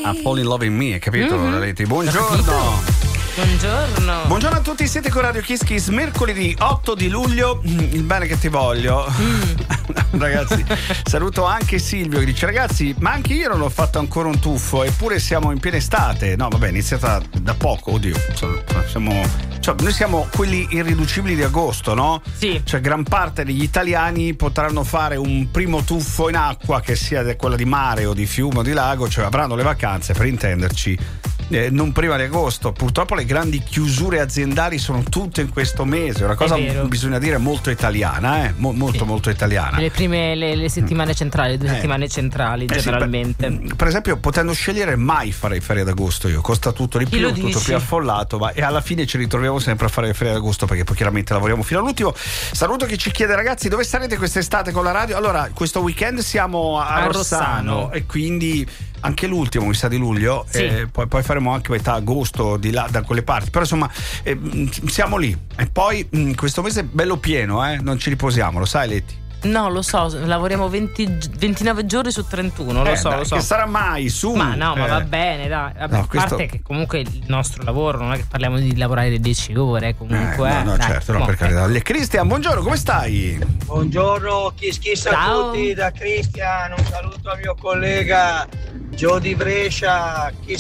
A Fall in Love in Me, hai capito? Buongiorno. Buongiorno a tutti, siete con Radio Kiss Kiss, mercoledì 8 di luglio, il bene che ti voglio. Ragazzi, saluto anche Silvio che dice: ragazzi, ma anche io non ho fatto ancora un tuffo, eppure siamo in piena estate. No, vabbè, è iniziata da poco, oddio. Noi siamo quelli irriducibili di agosto, no? Sì. Cioè, gran parte degli italiani potranno fare un primo tuffo in acqua, che sia quella di mare o di fiume o di lago, cioè avranno le vacanze, per intenderci, non prima di agosto. Purtroppo le grandi chiusure aziendali sono tutte in questo mese, una cosa bisogna dire molto italiana, molto italiana. Le prime le settimane centrali, 2 settimane centrali generalmente. Sì, per esempio, potendo scegliere, mai farei ferie d'agosto io, costa tutto di più, tutto più affollato, e alla fine ci ritroviamo sempre a fare le ferie d'agosto perché poi chiaramente lavoriamo fino all'ultimo. Saluto chi ci chiede: ragazzi, dove sarete quest'estate con la radio? Allora, questo weekend siamo a Rossano e quindi anche l'ultimo, mi sa, di luglio, sì. Poi faremo anche metà agosto di là, da quelle parti, però insomma siamo lì, e poi questo mese è bello pieno, non ci riposiamo, lo sai, Letti? No, lo so, lavoriamo 29 giorni su 31, lo so. Che sarà mai su? Ma va bene, dai. Vabbè, a parte che comunque il nostro lavoro non è che parliamo di lavorare 10 ore, comunque. No, dai, certo, no, per carità. Cristian, buongiorno, come stai? Buongiorno, Kiss a tutti da Cristian, un saluto al mio collega Gio di Brescia, Kiss.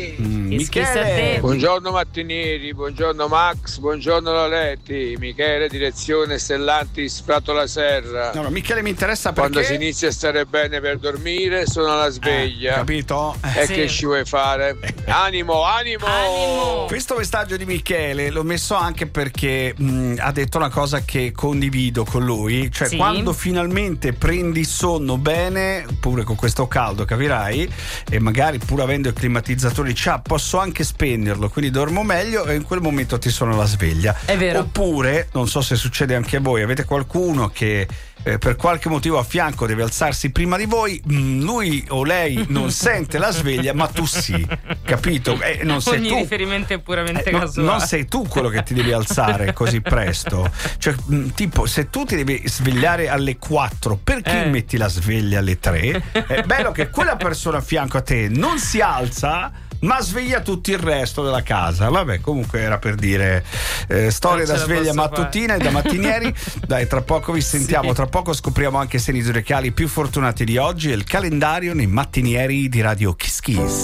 Michele. Buongiorno Mattinieri, buongiorno Max, buongiorno Loretti, Michele, direzione Stellantis Prato la Serra. No, Michele mi interessa perché quando si inizia a stare bene per dormire sono alla sveglia, capito? E che ci vuoi fare? Animo. Questo messaggio di Michele l'ho messo anche perché ha detto una cosa che condivido con lui, cioè quando finalmente prendi sonno bene, pure con questo caldo, capirai, e magari pur avendo il climatizzatore posso anche spegnerlo, quindi dormo meglio, e in quel momento ti suona la sveglia. È vero. Oppure, non so se succede anche a voi, avete qualcuno che per qualche motivo a fianco deve alzarsi prima di voi, lui o lei non sente la sveglia, ma tu sì, capito? Non sei ogni tu, riferimento è puramente casuale. non sei tu quello che ti devi alzare così presto, cioè tipo, se tu ti devi svegliare alle 4, perché metti la sveglia alle 3? È bello che quella persona a fianco a te non si alza, ma sveglia tutto il resto della casa. Vabbè, comunque era per dire storie da sveglia mattutina e da mattinieri. Dai, tra poco vi sentiamo, tra poco scopriamo anche se i zodiacali più fortunati di oggi e il calendario nei mattinieri di Radio Kiss Kiss.